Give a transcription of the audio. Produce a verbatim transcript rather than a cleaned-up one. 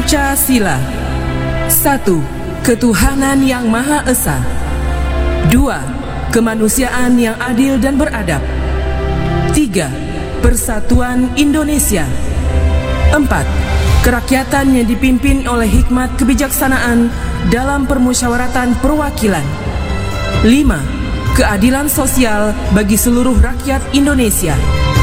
Pancasila. Satu, ketuhanan yang Maha Esa. Dua, kemanusiaan yang adil dan beradab. Tiga, persatuan Indonesia. Empat, kerakyatan yang dipimpin oleh hikmat kebijaksanaan dalam permusyawaratan perwakilan. Lima, keadilan sosial bagi seluruh rakyat Indonesia.